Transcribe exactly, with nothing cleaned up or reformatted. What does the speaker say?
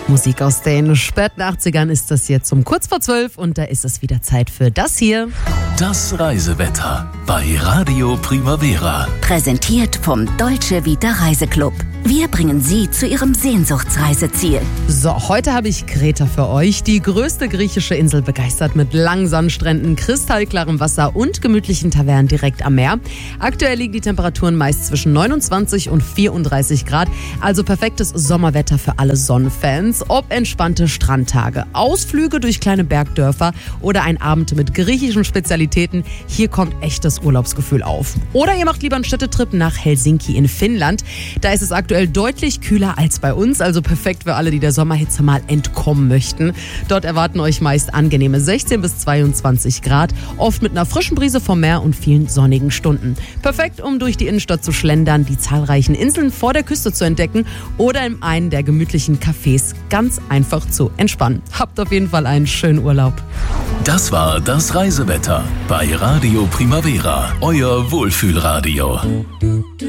Musik aus den späten achtzigern ist das jetzt um kurz vor zwölf und da ist es wieder Zeit für das hier. Das Reisewetter bei Radio Primavera. Präsentiert vom Deutsche Vita Reiseclub. Wir bringen Sie zu Ihrem Sehnsuchtsreiseziel. So, heute habe ich Kreta für euch. Die größte griechische Insel begeistert mit langen Sandstränden, kristallklarem Wasser und gemütlichen Tavernen direkt am Meer. Aktuell liegen die Temperaturen meist zwischen neunundzwanzig und vierunddreißig Grad. Also perfektes Sommerwetter für alle Sonnenfans. Ob entspannte Strandtage, Ausflüge durch kleine Bergdörfer oder ein Abend mit griechischen Spezialitäten, hier kommt echtes Urlaubsgefühl auf. Oder ihr macht lieber einen Städtetrip nach Helsinki in Finnland. Da ist es aktuell deutlich kühler als bei uns, also perfekt für alle, die der Sommerhitze mal entkommen möchten. Dort erwarten euch meist angenehme sechzehn bis zweiundzwanzig Grad, oft mit einer frischen Brise vom Meer und vielen sonnigen Stunden. Perfekt, um durch die Innenstadt zu schlendern, die zahlreichen Inseln vor der Küste zu entdecken oder in einen der gemütlichen Cafés ganz einfach zu entspannen. Habt auf jeden Fall einen schönen Urlaub. Das war das Reisewetter bei Radio Primavera, euer Wohlfühlradio.